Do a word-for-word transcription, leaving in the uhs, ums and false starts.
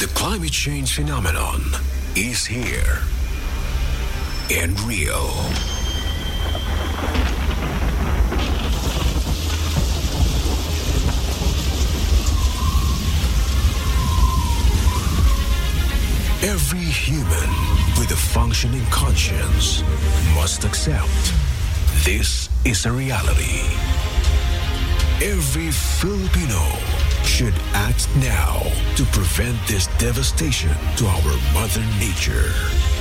climate change phenomenon is here and real. Every human with a functioning conscience must accept this is a reality. Every Filipino should act now to prevent this devastation to our Mother Nature.